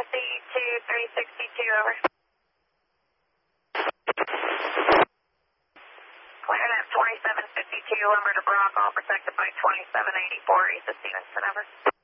C2362, over. Clearing at 2752, lumber to Brock, all protected by 2784, East of Stevenson, over.